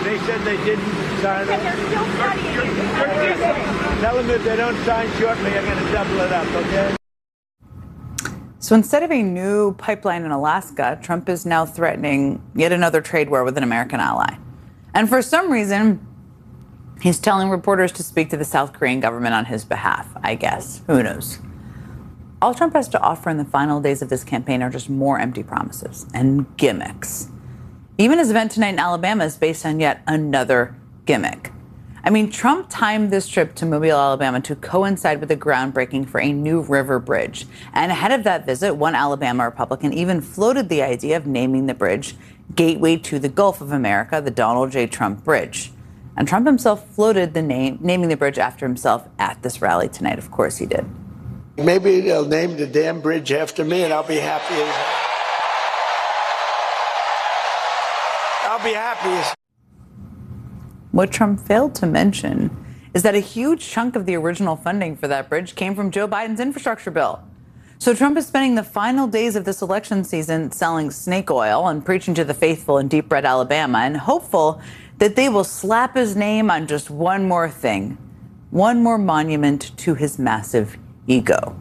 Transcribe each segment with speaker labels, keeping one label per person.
Speaker 1: They said they didn't sign
Speaker 2: They're
Speaker 1: it.
Speaker 2: still studying it.
Speaker 1: Tell them if they don't sign shortly, I'm going to double it up, okay?
Speaker 3: So instead of a new pipeline in Alaska, Trump is now threatening yet another trade war with an American ally. And for some reason, he's telling reporters to speak to the South Korean government on his behalf, I guess. Who knows? All Trump has to offer in the final days of this campaign are just more empty promises and gimmicks. Even his event tonight in Alabama is based on yet another gimmick. I mean, Trump timed this trip to Mobile, Alabama to coincide with the groundbreaking for a new river bridge. And ahead of that visit, one Alabama Republican even floated the idea of naming the bridge Gateway to the Gulf of America, the Donald J. Trump Bridge. And Trump himself floated the naming the bridge after himself at this rally tonight. Of course he did.
Speaker 1: Maybe they'll name the damn bridge after me, and I'll be happy as
Speaker 3: What Trump failed to mention is that a huge chunk of the original funding for that bridge came from Joe Biden's infrastructure bill. So Trump is spending the final days of this election season selling snake oil and preaching to the faithful in deep red Alabama and hopeful that they will slap his name on just one more thing, one more monument to his massive ego.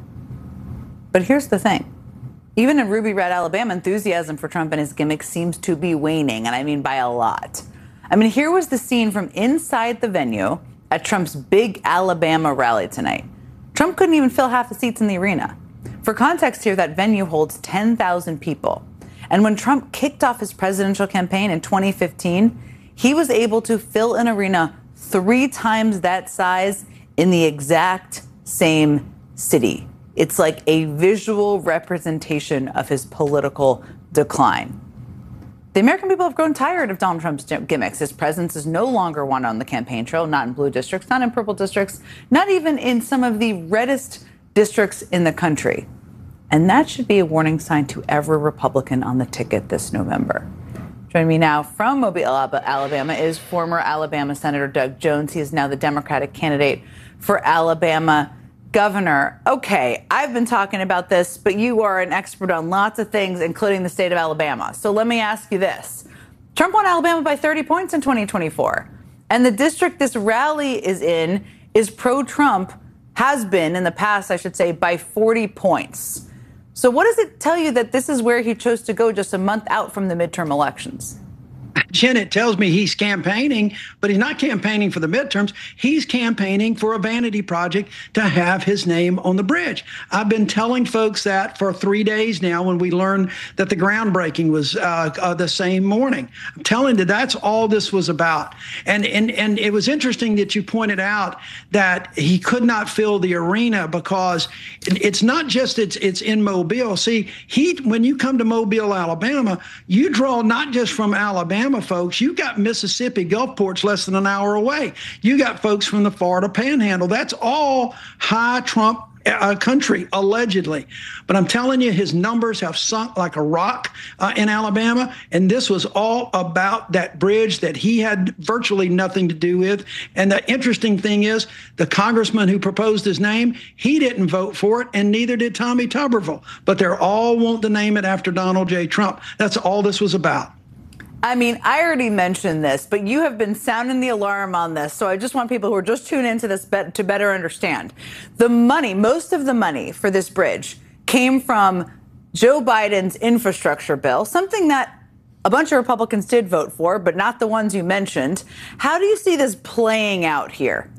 Speaker 3: But here's the thing. Even in ruby red Alabama, enthusiasm for Trump and his gimmick seems to be waning, and I mean by a lot. I mean, here was the scene from inside the venue at Trump's big Alabama rally tonight. Trump couldn't even fill half the seats in the arena. For context here, that venue holds 10,000 people. And when Trump kicked off his presidential campaign in 2015, he was able to fill an arena 3 times that size in the exact same city. It's like a visual representation of his political decline. The American people have grown tired of Donald Trump's gimmicks. His presence is no longer wanted on the campaign trail, not in blue districts, not in purple districts, not even in some of the reddest districts in the country. And that should be a warning sign to every Republican on the ticket this November. Joining me now from Mobile, Alabama, is former Alabama Senator Doug Jones. He is now the Democratic candidate for Alabama governor. Okay, I've been talking about this, but you are an expert on lots of things, including the state of Alabama. So let me ask you this. Trump won Alabama by 30 points in 2024. And the district this rally is in is pro-Trump, has been in the past, I should say, by 40 points. So what does it tell you that this is where he chose to go just a month out from the midterm elections?
Speaker 4: Jen, it tells me he's campaigning, but he's not campaigning for the midterms. He's campaigning for a vanity project to have his name on the bridge. I've been telling folks that for 3 days now when we learned that the groundbreaking was the same morning. I'm telling you, that's all this was about. And it was interesting that you pointed out that he could not fill the arena because it's not just it's in Mobile. See, when you come to Mobile, Alabama, you draw not just from Alabama, folks. You got Mississippi Gulfport's less than an hour away. You got folks from the Florida Panhandle. That's all high Trump country, allegedly. But I'm telling you, his numbers have sunk like a rock in Alabama. And this was all about that bridge that he had virtually nothing to do with. And the interesting thing is, the congressman who proposed his name, he didn't vote for it, and neither did Tommy Tuberville. But they're all want to name it after Donald J. Trump. That's all this was about.
Speaker 3: I mean, I already mentioned this, but you have been sounding the alarm on this. So I just want people who are just tuning into this to better understand. The money, most of the money for this bridge came from Joe Biden's infrastructure bill, something that a bunch of Republicans did vote for, but not the ones you mentioned. How do you see this playing out here?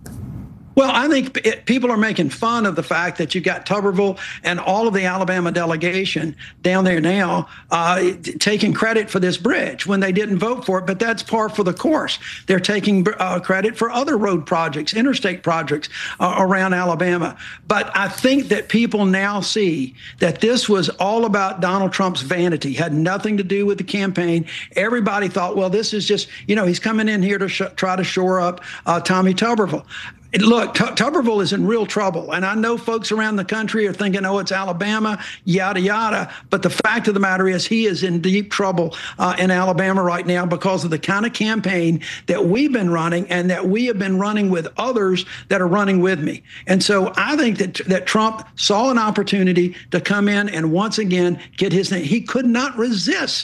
Speaker 4: Well, I think people are making fun of the fact that you got Tuberville and all of the Alabama delegation down there now taking credit for this bridge when they didn't vote for it. But that's par for the course. They're taking credit for other road projects, interstate projects around Alabama. But I think that people now see that this was all about Donald Trump's vanity, had nothing to do with the campaign. Everybody thought, well, this is just, he's coming in here to try to shore up Tommy Tuberville. Look, Tuberville is in real trouble. And I know folks around the country are thinking, oh, it's Alabama, yada, yada. But the fact of the matter is he is in deep trouble in Alabama right now because of the kind of campaign that we've been running and that we have been running with others that are running with me. And so I think that Trump saw an opportunity to come in and once again get his name. He could not resist